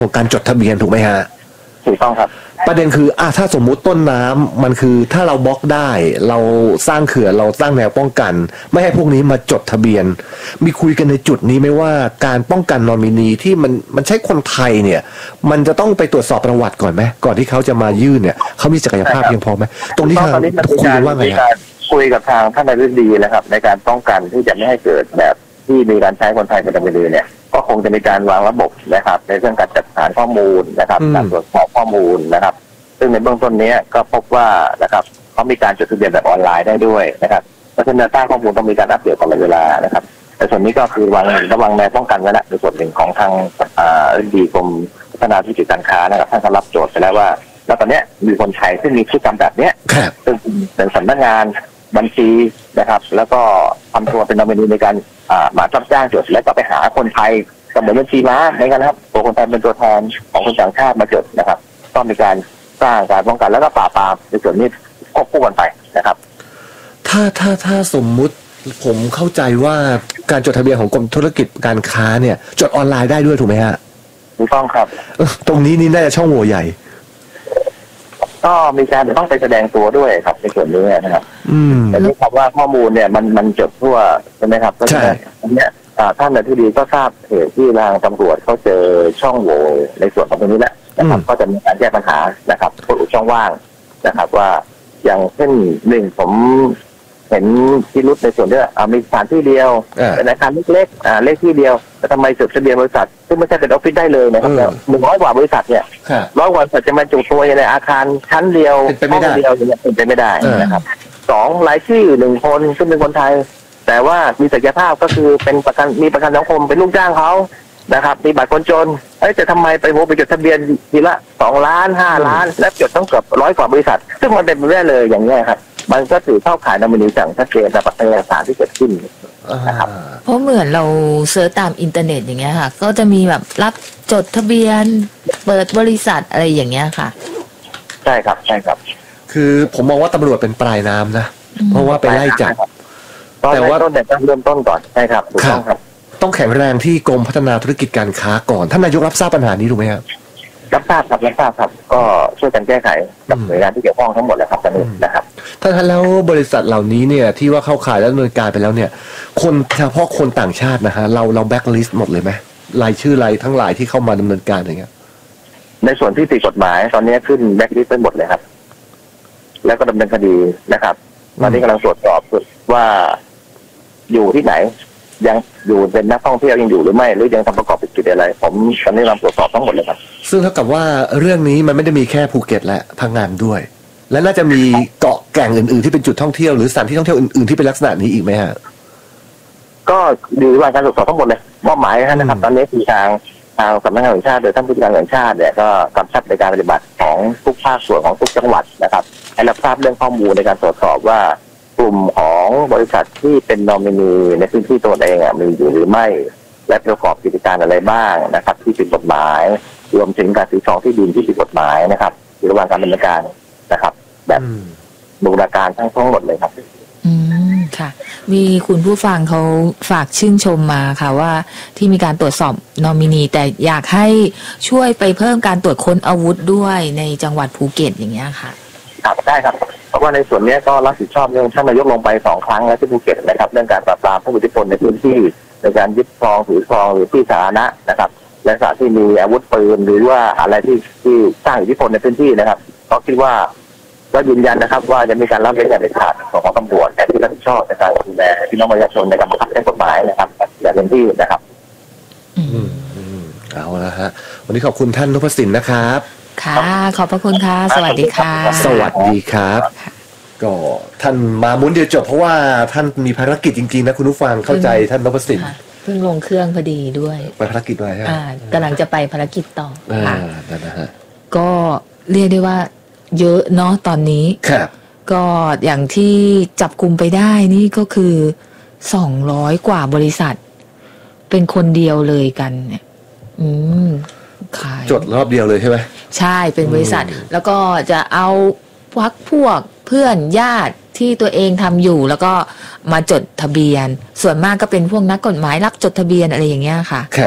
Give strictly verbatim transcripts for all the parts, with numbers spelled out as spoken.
ของการจดทะเบียนถูกไหมฮะถูกต้องครับประเด็นคืออ่ะถ้าสมมุติต้นน้ำมันคือถ้าเราบล็อกได้เราสร้างเขื่อนเราสร้างแนวป้องกันไม่ให้พวกนี้มาจดทะเบียนมีคุยกันในจุดนี้ไหมว่าการป้องกันนอมินีที่มันมันใช้คนไทยเนี่ยมันจะต้องไปตรวจสอบประวัติก่อนไหมก่อนที่เขาจะมายื่นเนี่ยเขามีศักยภาพเพียงพอไหมตรงนี้ทางคุยว่าไงครับคุยกับทางท่านนายกดีนะครับในการป้องกันที่จะไม่ให้เกิดแบบที่มีการใช้คนไทยเป็นนอมินีเนี่ยก็คงจะมีการวางระบบนะครับในเรื่องการจัดการข้อมูลนะครับการตรวจสอบข้อมูลนะครับซึ่งในเบื้องต้นนี้ก็พบว่านะครับเขามีการจดทะเบียนแบบออนไลน์ได้ด้วยนะครับเพราะฉะนั้นข้อมูลต้องมีการอัปเดตตลอดเวลานะครับแต่ส่วนนี้ก็คือวางระวังในป้องกันไว้แล้วในส่วนหนึ่งของทางอ่าดีกรมพัฒนาธุรกิจการค้านะครับท่านก็รับโจทย์ไปแล้วว่าแล้วตอนนี้มีคนไทยซึ่งมีพฤติกรรมแบบนี้ซึ่งเป็นสำนักงานบัญชีนะครับแล้วก็ทำตัวเป็นนอมินีในการมารับจ้างจดแล้วก็ไปหาคนไทยก็เหมือนบัญชีม้าเหมือนกันนะครับตัวคนไทยเป็นตัวแทนของคนต่างชาติมาจดนะครับต้องมีการสร้างการป้องกันแล้วก็ปราบปรามในส่วนนี้ควบคู่กันไปนะครับถ้าถ้าถ้าสมมุติผมเข้าใจว่าการจดทะเบียนของกรมธุรกิจการค้าเนี่ยจดออนไลน์ได้ด้วยถูกไหมฮะถูกต้องครับตรงนี้นี่น่าจะช่องโหว่ใหญ่ก็มีการต้องไปแสดงตัวด้วยครับในส่วนนี้นะครับแต่ที่คำว่าข้อมูลเนี่ยมันมันจดทั่วใช่ไหมครับใช่เนี่ยท่านในที่ดีก็ทราบเหตุที่ทางตำรวจเขาเจอช่องโหว่ในส่วนของตรงนี้แหละนะครับก็จะมีการแก้ปัญหานะครับเปิดช่องว่างนะครับว่าอย่างเช่นหนึ่งผมเห็นพิรุธในส่วนที่มีสถานที่เดียวเป็นอาคารเล็กๆเลขที่เดียวแต่ทำไมจดทะเบียนบริษัทซึ่งไม่ใช่เป็นออฟฟิศได้เลยนะครับหนึ่งร้อยกว่าบริษัทเนี่ยร้อยกว่าบริษัทจะมาจุตัวในอาคารชั้นเดียวห้องเดียวเนี่ยเป็นไปไม่ได้นะครับสองรายชื่อหนึ่งคนซึ่งเป็นคนไทยแต่ว่ามีศักยภาพก็คือเป็นประกันมีประกันสังคมเป็นลูกจ้างเขานะครับมีบัตรคนจนเอ้ยแต่ทำไมไปโหไปจดทะเบียนทีละสองล้านห้าล้านและจดต้องเกือบร้อยกว่าบริษัทซึ่งมันเป็นไปได้เลยอย่างนี้ครับมันก็ถือเข้าข่ายนอมินีสั่งชัดเจนในปัจจัยเอกสารที่เกิดขึ้นนะครับเพราะเหมือนเราเสิร์ชตามอินเทอร์เน็ตอย่างเงี้ยค่ะก็จะมีแบบรับจดทะเบียนเปิดบริษัทอะไรอย่างเงี้ยค่ะใช่ครับใช่ครับคือผมมองว่าตำรวจเป็นปลายน้ำนะเพราะว่าไปไล่จับแต่ว่าต้นแต่ต้องเริ่มต้นก่อนใช่ครับถูกต้องครับต้องแข็งแรงที่กรมพัฒนาธุรกิจการค้าก่อนท่านนายกรับทราบปัญหานี้ถูกไหมครับรับทราบครับรับทราบครับก็ช่วยกันแก้ไขกับหน่วยงานที่เกี่ยวข้องทั้งหมดเลยครับตอนนี้นะครับท่านแล้วบริษัทเหล่านี้เนี่ยที่ว่าเข้าข่ายแล้วดำเนินการไปแล้วเนี่ยคนเฉพาะคนต่างชาตินะฮะเราเราแบ็คลิสต์หมดเลยไหมรายชื่อรายทั้งหลายที่เข้ามาดำเนินการอย่างเงี้ยในส่วนที่ติดกฎหมายตอนนี้ขึ้นแบ็คลิสต์ไปหมดเลยครับแล้วก็ดำเนินคดีนะครับตอนนี้กำลังตรวจสอบว่าอยู่ที่ไหนยังอยู่เป็นนักท่องเที่ยวยังอยู่หรือไม่หรือยังทำประกอบกิจอะไรผมตอนนี้กำลังตรวจสอบทั้งหมดเลยครับซึ่งเท่ากับว่าเรื่องนี้มันไม่ได้มีแค่ภูเก็ตและพังงานด้วยและน่าจะมีเกาะแก่งอื่นๆที่เป็นจุดท่องเที่ยวหรือสถานที่ท่องเที่ยวอื่นๆที่เป็นลักษณะนี้อีกไหมฮะก็ดีว่าการตรวจสอบทั้งหมดเลยมอบหมายนะครับตอนนี้คือทางทางสำนักงานแห่งชาติโดยท่านผู้ว่าการแห่งชาติเนี่ยก็กำชับในการปฏิบัติของทุกภาคส่วนของทุกจังหวัดนะครับให้รับทราบเรื่องข้อมูลในการตรวจสอบว่ากลุ่มของบริษัทที่เป็นนอมินีในพื้นที่ตัวเองมีอยู่หรือไม่และประกอบกิจการอะไรบ้างนะครับที่ผิดกฎหมายรวมถึงการถือครองที่ดินที่ผิดกฎหมายนะครับอยู่ระหว่างการดำเนินการนะครับแบบบูรณาการทั้งทั้งหมดเลยครับอืมค่ะมีคุณผู้ฟังเขาฝากชื่นชมมาค่ะว่าที่มีการตรวจสอบนอมินีแต่อยากให้ช่วยไปเพิ่มการตรวจค้นอาวุธด้วยในจังหวัดภูเก็ตอย่างเงี้ยค่ะครับได้ครับเพราะว่าในส่วนนี้ก็รับผิดชอบเรื่องท่านนายกลงไปสองครั้งแล้วที่ภูเก็ตนะครับเรื่องการปราบปรามผู้มีอิทธิพลในพื้นที่ในการยึดครองถือครองหรือที่สาธารณะนะครับและสถานที่มีอาวุธปืนหรือว่าอะไรที่ที่สร้างอิทธิพลในพื้นที่นะครับก็คิดว่าก็ยืนยันนะครับว่าจะมีการรับเว้นอย่างเด็ดขาดของตำรวจแต่ที่รับผิดชอบในการดูแลพี่น้องประชาชนในการบังคับใช้กฎหมายนะครับอย่างเต็มที่นะครับอืมเอาละฮะวันนี้ขอบคุณท่านนพสินนะครับค่ะขอบพระคุณค่ะสวัสดีค่ะสวัสดีครับก็ท่านมามุ้นเดียวจบเพราะว่าท่านมีภารกิจจริงๆนะคุณผู้ฟังเข้าใจท่านนพสินเพิ่งลงเครื่องพอดีด้วยไปภารกิจอะไรฮะกำลังจะไปภารกิจต่อค่ะนั่นนะฮะก็เรียกได้ว่าเยอะเนาะตอนนี้ครับก็อย่างที่จับกลุ่มไปได้นี่ก็คือสองร้อยกว่าบริษัทเป็นคนเดียวเลยกันเนี่ยอืมขายจดรอบเดียวเลยใช่ไหมใช่เป็นบริษัทแล้วก็จะเอาพักพวกเพื่อนญาติที่ตัวเองทำอยู่แล้วก็มาจดทะเบียนส่วนมากก็เป็นพวกนักกฎหมายรับจดทะเบียนอะไรอย่างเงี้ยค่ะครับ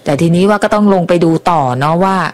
แต่ทีนี้ว่าก็ต้องลงไปดูต่อเนาะว่า